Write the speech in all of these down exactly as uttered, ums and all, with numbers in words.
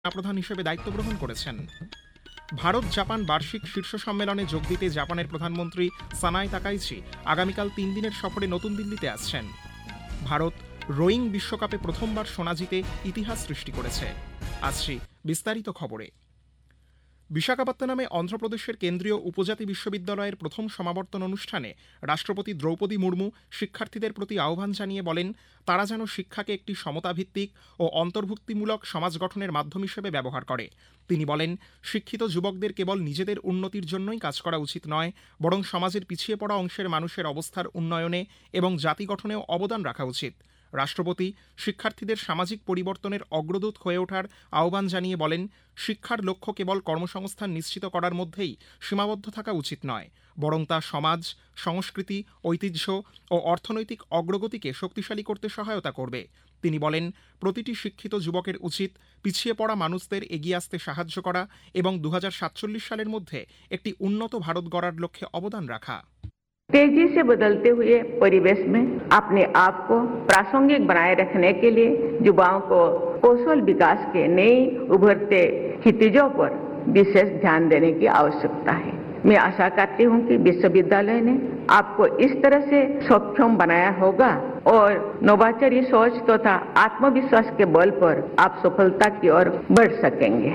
প্রধান হিসেবে দায়িত্ব গ্রহণ করেছেন। ভারত জাপান বার্ষিক শীর্ষ সম্মেলনে যোগ দিতে জাপানের প্রধানমন্ত্রী সানাই তাকাইচি আগামীকাল তিন দিনের সফরে নতুন দিল্লিতে আসছেন। ভারত রোয়িং বিশ্বকাপে প্রথমবার সোনা জিতে ইতিহাস সৃষ্টি করেছে। আসছি বিস্তারিত খবরে। বিশাখাপত্তনমে অন্ধ্রপ্রদেশের কেন্দ্রীয় উপজাতি বিশ্ববিদ্যালয়ের প্রথম সমাবর্তন অনুষ্ঠানে রাষ্ট্রপতি দ্রৌপদী মুর্মু শিক্ষার্থীদের প্রতি আহ্বান জানিয়ে বলেন, তারা যেন শিক্ষাকে একটি সমতাভিত্তিক ও অন্তর্ভুক্তিমূলক সমাজ গঠনের মাধ্যম হিসেবে ব্যবহার করে। তিনি বলেন, শিক্ষিত যুবকদের কেবল নিজেদের উন্নতির জন্যই কাজ করা উচিত নয়, বরং সমাজের পিছিয়ে পড়া অংশের মানুষের অবস্থার উন্নয়নে এবং জাতি গঠনেও অবদান রাখা উচিত। রাষ্ট্রপতি শিক্ষার্থীদের সামাজিক পরিবর্তনের অগ্রদূত হয়ে ওঠার আহ্বান জানিয়ে বলেন, শিক্ষার লক্ষ্য কেবল কর্মসংস্থান নিশ্চিত করার মধ্যেই সীমাবদ্ধ থাকা উচিত নয়, বরং তা সমাজ, সংস্কৃতি, ঐতিহ্য ও অর্থনৈতিক অগ্রগতিকে শক্তিশালী করতে সহায়তা করবে। তিনি বলেন, প্রতিটি শিক্ষিত যুবকের উচিত পিছিয়ে পড়া মানুষদের এগিয়ে আসতে সাহায্য করা এবং দু হাজার সাতচল্লিশ সালের মধ্যে একটি উন্নত ভারত গড়ার লক্ষ্যে অবদান রাখা। तेजी से बदलते हुए परिवेश में अपने आप को प्रासंगिक बनाए रखने के लिए युवाओं को कौशल विकास के नए उभरते क्षितिजों पर विशेष ध्यान देने की आवश्यकता है। मैं आशा करती हूं कि विश्वविद्यालय ने आपको इस तरह से सक्षम बनाया होगा और नवाचारी सोच तथा आत्मविश्वास के बल पर आप सफलता की ओर बढ़ सकेंगे।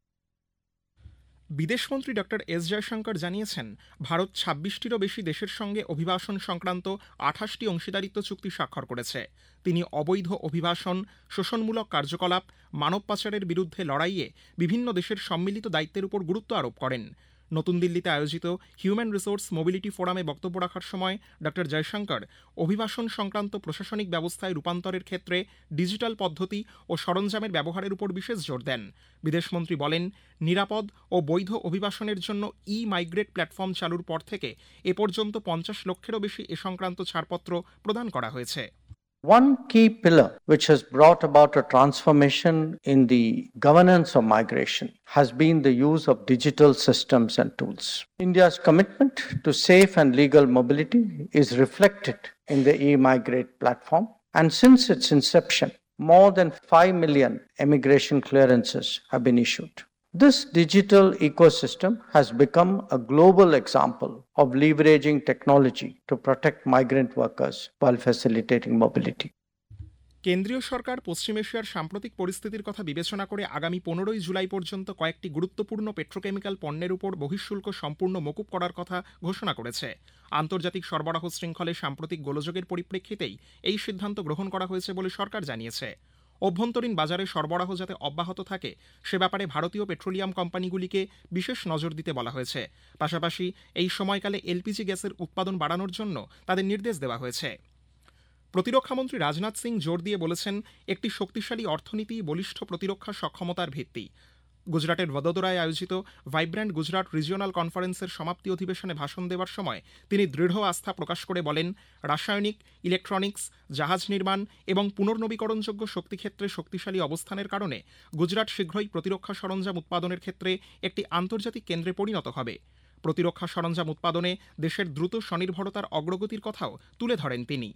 বিদেশমন্ত্রী ডক্টর এস জয়শঙ্কর জানিয়েছেন, ভারত ছাব্বিশটিরও বেশি দেশের সঙ্গে অভিবাসন সংক্রান্ত আঠাশটি অংশীদারিত্ব চুক্তি স্বাক্ষর করেছে। তিনি অবৈধ অভিবাসন, শোষণমূলক কার্যকলাপ, মানব পাচারের বিরুদ্ধে লড়াইয়ে বিভিন্ন দেশের সম্মিলিত দায়িত্বের উপর গুরুত্ব আরোপ করেন। নতুন দিল্লিতে আয়োজিত হিউম্যান রিসোর্স মোবিলিটি ফোরামে বক্তব্য রাখার সময় ডক্টর জয়শঙ্কর অভিবাসন সংক্রান্ত প্রশাসনিক ব্যবস্থায় রূপান্তরের ক্ষেত্রে ডিজিটাল পদ্ধতি ও সরঞ্জামের ব্যবহারের উপর বিশেষ জোর দেন। বিদেশমন্ত্রী বলেন, নিরাপদ ও বৈধ অভিবাসনের জন্য ই মাইগ্রেট প্ল্যাটফর্ম চালুর পর থেকে এ পর্যন্ত পঞ্চাশ লক্ষেরও বেশি এ সংক্রান্ত ছাড়পত্র প্রদান করা হয়েছে। One key pillar which has brought about a transformation in the governance of migration has been the use of digital systems and tools. India's commitment to safe and legal mobility is reflected in the e-migrate platform, and since its inception, more than five million immigration clearances have been issued. This digital ecosystem has become a global example of leveraging technology to protect migrant workers while facilitating mobility. কেন্দ্রীয় সরকার পশ্চিম এশিয়ার সাম্প্রতিক পরিস্থিতির কথা বিবেচনা করে আগামী পনেরোই জুলাই পর্যন্ত কয়েকটি গুরুত্বপূর্ণ পেট্রোকেমিক্যাল পণ্যের উপর বহিঃশুল্ক সম্পূর্ণ মকুব করার কথা ঘোষণা করেছে। আন্তর্জাতিক সরবরাহ শৃঙ্খলে সাম্প্রতিক গোলযোগের পরিপ্রেক্ষিতেই এই সিদ্ধান্ত গ্রহণ করা হয়েছে বলে সরকার জানিয়েছে। অভ্যন্তরীণ বাজারে সরবরাহ যাতে অব্যাহত থাকে সে ব্যাপারে ভারতীয় পেট্রোলিয়াম কোম্পানিগুলিকে বিশেষ নজর দিতে বলা হয়েছে। পাশাপাশি এই সময়কালে এলপিজি গ্যাসের উৎপাদন বাড়ানোর জন্য তাদের নির্দেশ দেওয়া হয়েছে। প্রতিরক্ষামন্ত্রী রাজনাথ সিং জোর দিয়ে বলেছেন, একটি শক্তিশালী অর্থনীতি বলিষ্ঠ প্রতিরক্ষা সক্ষমতার ভিত্তি। গুজরাটের ভদোদরায় আয়োজিত ভাইব্র্যান্ট গুজরাট রিজিওনাল কনফারেন্সের সমাপ্তি অধিবেশনে ভাষণ দেওয়ার সময় তিনি দৃঢ় আস্থা প্রকাশ করে বলেন, রাসায়নিক, ইলেকট্রনিক্স, জাহাজ নির্মাণ এবং পুনর্নবীকরণযোগ্য শক্তি ক্ষেত্রে শক্তিশালী অবস্থানের কারণে গুজরাট শীঘ্রই প্রতিরক্ষা সরঞ্জাম উৎপাদনের ক্ষেত্রে একটি আন্তর্জাতিক কেন্দ্রে পরিণত হবে। প্রতিরক্ষা সরঞ্জাম উৎপাদনে দেশের দ্রুত স্বনির্ভরতার অগ্রগতির কথাও তুলে ধরেন তিনি।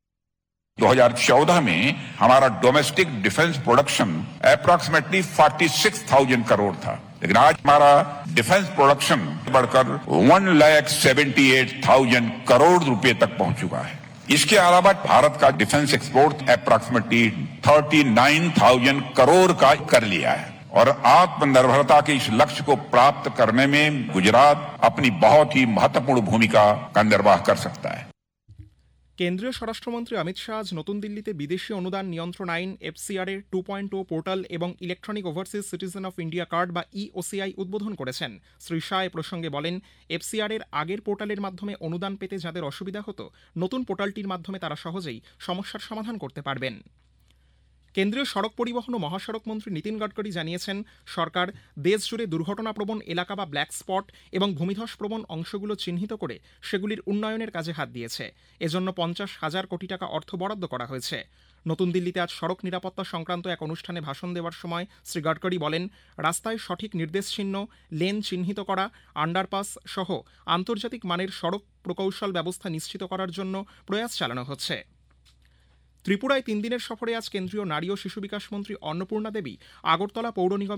दो हज़ार चौदह में हमारा डोमेस्टिक डिफेंस प्रोडक्शन अप्रॉक्सीमेटली छियालीस हज़ार करोड़ था, लेकिन आज हमारा डिफेंस प्रोडक्शन बढ़कर एक लाख अठहत्तर हज़ार करोड़ रुपए तक पहुंच चुका है। इसके अलावा भारत का डिफेंस एक्सपोर्ट अप्रॉक्सीमेटली उनतालीस हज़ार करोड़ का कर लिया है और आत्मनिर्भरता के इस लक्ष्य को प्राप्त करने में गुजरात अपनी बहुत ही महत्वपूर्ण भूमिका का निर्वाह कर सकता है। কেন্দ্রীয় স্বরাষ্ট্রমন্ত্রী অমিত শাহ আজ নতুন দিল্লিতে বিদেশি অনুদান নিয়ন্ত্রণ আইন এফসিআর এর টু পয়েন্ট ও পোর্টাল এবং electronic overseas citizen of India card বা ইওসিআই উদ্বোধন করেছেন। শ্রী শাহ এ প্রসঙ্গে বলেন, এফসিআর এর আগের পোর্টালের মাধ্যমে অনুদান পেতে যাদের অসুবিধা হতো, নতুন পোর্টালটির মাধ্যমে তারা সহজেই সমস্যার সমাধান করতে পারবেন। কেন্দ্রীয় সড়ক পরিবহন ও মহাসড়ক মন্ত্রী নীতিন গডকরি জানিয়েছেন, সরকার দেশজুড়ে দুর্ঘটনাপ্রবণ এলাকা বা ব্ল্যাক স্পট এবং ভূমিধসপ্রবণ অংশগুলো চিহ্নিত করে সেগুলির উন্নয়নের কাজে হাত দিয়েছে। এজন্য পঞ্চাশ হাজার কোটি টাকা অর্থ বরাদ্দ করা হয়েছে। নতুন দিল্লিতে আজ সড়ক নিরাপত্তা সংক্রান্ত এক অনুষ্ঠানে ভাষণ দেওয়ার সময় শ্রী গডকরি বলেন, রাস্তায় সঠিক নির্দেশ চিহ্ন, লেন চিহ্নিত করা, আন্ডারপাস সহ আন্তর্জাতিক মানের সড়ক প্রকৌশল ব্যবস্থা নিশ্চিত করার জন্য প্রয়াস চালানো হচ্ছে। ত্রিপুরায় তিন দিনের সফরে আজ কেন্দ্রীয় নারী ও শিশু বিকাশ মন্ত্রী অন্নপূর্ণা দেবী আগরতলা পৌর নিগম